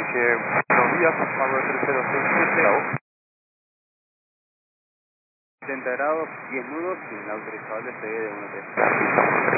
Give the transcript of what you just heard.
noche, buenos días, Mago 3067. 70 grados, 10 nudos, sin el autorizador de CD de 1.3.